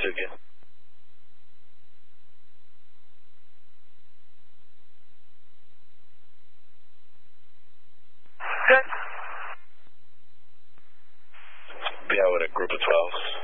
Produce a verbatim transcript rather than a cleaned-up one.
again. Good. Be out with a group of twelves.